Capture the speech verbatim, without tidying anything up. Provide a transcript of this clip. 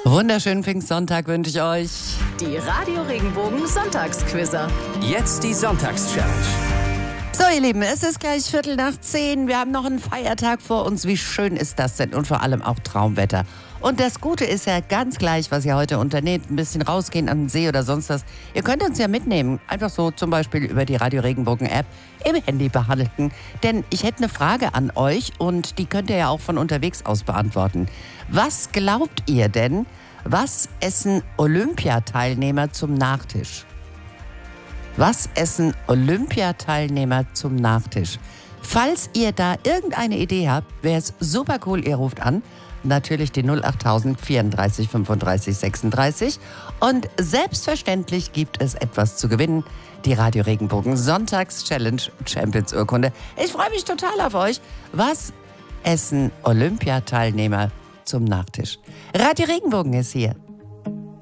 Wunderschönen Pfingstsonntag wünsche ich euch. Die Radio Regenbogen Sonntagsquizzer. Jetzt die Sonntagschallenge. So, ihr Lieben, es ist gleich Viertel nach zehn. Wir haben noch einen Feiertag vor uns. Wie schön ist das denn? Und vor allem auch Traumwetter. Und das Gute ist ja ganz gleich, was ihr heute unternehmt. Ein bisschen rausgehen an den See oder sonst was. Ihr könnt uns ja mitnehmen. Einfach so zum Beispiel über die Radio Regenbogen App im Handy behalten. Denn ich hätte eine Frage an euch und die könnt ihr ja auch von unterwegs aus beantworten. Was glaubt ihr denn, was essen Olympiateilnehmer zum Nachtisch? Was essen Olympiateilnehmer zum Nachtisch? Falls ihr da irgendeine Idee habt, wäre es super cool, ihr ruft an. Natürlich die null achttausend vierunddreißig fünfunddreißig sechsunddreißig. Und selbstverständlich gibt es etwas zu gewinnen. Die Radio Regenbogen Sonntags-Challenge Champions Urkunde. Ich freue mich total auf euch. Was essen Olympiateilnehmer zum Nachtisch? Radio Regenbogen ist hier.